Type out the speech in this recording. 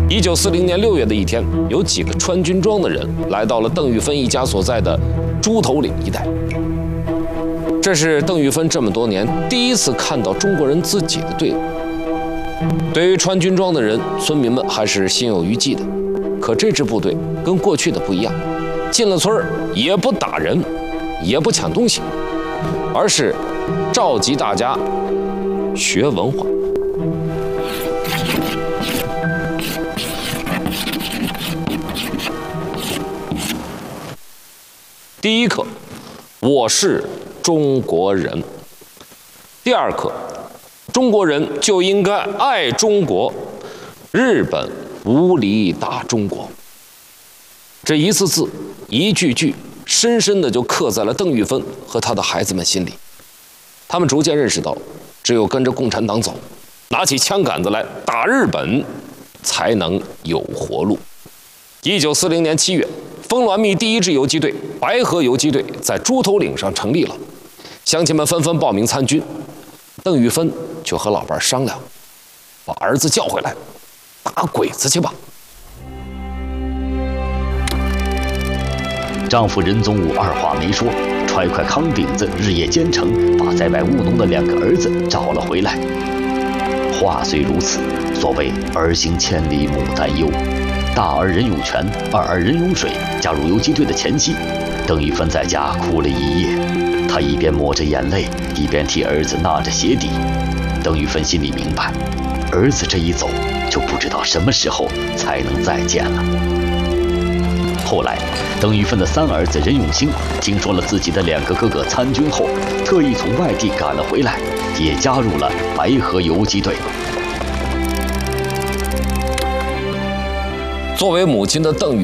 1940年6月的一天，有几个穿军装的人来到了邓玉芬一家所在的猪头岭一带。这是邓玉芬这么多年第一次看到中国人自己的队伍。对于穿军装的人，村民们还是心有余悸的。可这支部队跟过去的不一样，进了村也不打人，也不抢东西，而是召集大家学文化。第一课，我是中国人。第二课，中国人就应该爱中国，日本无理打中国。这一次次一句句深深的就刻在了邓玉芬和他的孩子们心里。他们逐渐认识到，只有跟着共产党走，拿起枪杆子来打日本，才能有活路。1940年7月，丰滦密第一支游击队白河游击队在猪头岭上成立了，乡亲们纷纷报名参军。邓玉芬就和老伴商量，把儿子叫回来，打鬼子去吧。 丈夫任宗武二话没说，揣块糠饼子，日夜兼程，把在外务农的2个儿子找了回来。话虽如此，所谓儿行千里母担忧。大儿任永全，二儿任永水加入游击队的前夕，邓玉芬在家哭了一夜。她一边抹着眼泪，一边替儿子纳着鞋底。邓玉芬心里明白，儿子这一走，就不知道什么时候才能再见了。后来，邓玉芬的3儿子任永兴听说了自己的2个哥哥参军后，特意从外地赶了回来，也加入了白河游击队。 作为母亲的邓玉